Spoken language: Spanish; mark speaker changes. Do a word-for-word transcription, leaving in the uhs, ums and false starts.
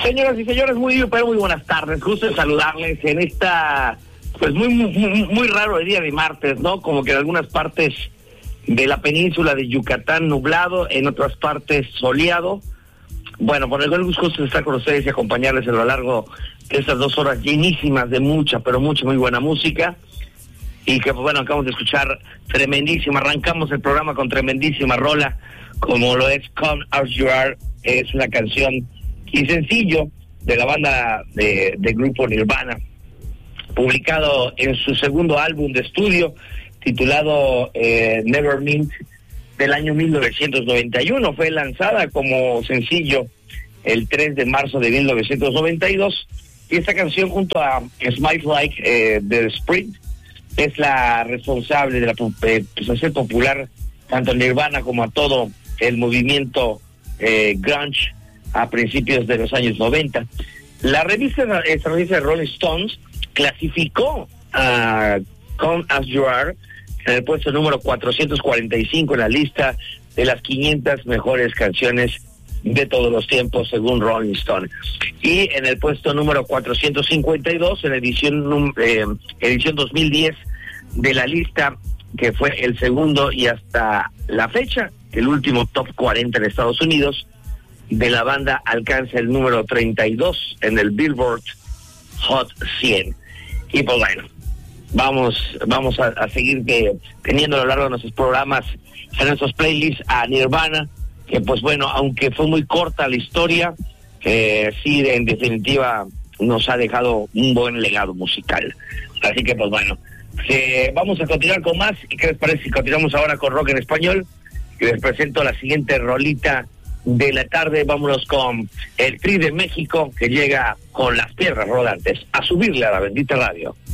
Speaker 1: Señoras y señores, muy pero muy buenas tardes. Gusto en saludarles en esta, pues muy, muy, muy raro el día de martes, ¿no? Como que en algunas partes de la península de Yucatán nublado, en otras partes soleado. Bueno, por el gusto de estar con ustedes y acompañarles a lo largo de estas dos horas llenísimas de mucha, pero mucha, muy buena música. Y que, bueno, acabamos de escuchar tremendísima, arrancamos el programa con tremendísima rola, como lo es Come As You Are. Es una canción y sencillo de la banda de, de grupo Nirvana, publicado en su segundo álbum de estudio, titulado eh, Nevermind, del año mil novecientos noventa y uno. Fue lanzada como sencillo el tres de marzo de mil novecientos noventa y dos, y esta canción junto a Smiles Like eh, de Sprint es la responsable de la eh, pues, hacer popular tanto Nirvana como a todo el movimiento eh, grunge a principios de los años noventa. La revista, esta revista de Rolling Stones clasificó a Come As You Are en el puesto número cuatrocientos cuarenta y cinco en la lista de las quinientas mejores canciones de todos los tiempos, según Rolling Stone. Y en el puesto número cuatrocientos cincuenta y dos, en edición eh, edición dos mil diez de la lista, que fue el segundo y hasta la fecha el último top cuarenta en Estados Unidos de la banda, alcanza el número treinta y dos en el Billboard Hot cien. Y pues bueno, vamos vamos a, a seguir que, teniendo a lo largo de nuestros programas, en nuestros playlists, a Nirvana, que pues bueno, aunque fue muy corta la historia, eh, sí, en definitiva nos ha dejado un buen legado musical. Así que pues bueno, eh, vamos a continuar con más. ¿Y qué les parece si continuamos ahora con rock en español? Y les presento la siguiente rolita de la tarde. Vámonos con el Tri de México, que llega con las tierras rodantes a subirle a la bendita radio.